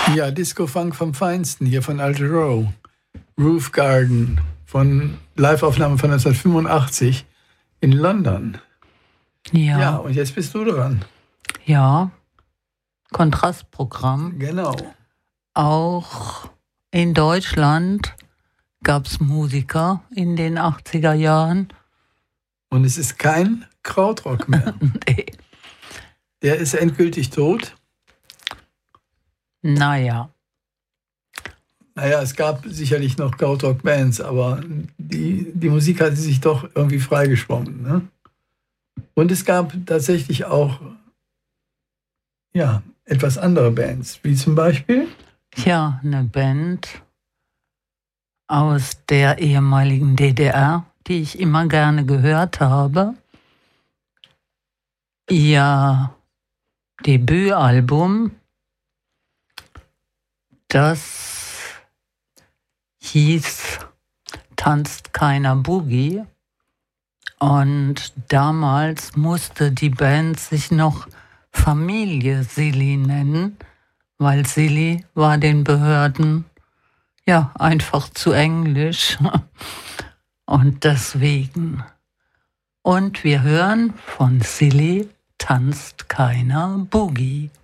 Ja, Disco-Funk vom Feinsten, hier von Alter Row. Roof Garden, von Live-Aufnahme von 1985 in London. Ja, und jetzt bist du dran. Ja, Kontrastprogramm. Genau. Auch in Deutschland gab es Musiker in den 80er Jahren. Und es ist kein Krautrock mehr. Nee. Der ist endgültig tot. Naja, es gab sicherlich noch Krautrock-Bands, aber die Musik hatte sich doch irgendwie freigeschwommen. Ne? Und es gab tatsächlich auch etwas andere Bands, wie zum Beispiel? Ja, eine Band aus der ehemaligen DDR, die ich immer gerne gehört habe. Ihr Debütalbum, das hieß Tanzt keiner Boogie. Und damals musste die Band sich noch Familie Silly nennen, weil Silly war den Behörden einfach zu englisch. Und deswegen. Und wir hören von Silly Tanzt keiner Boogie.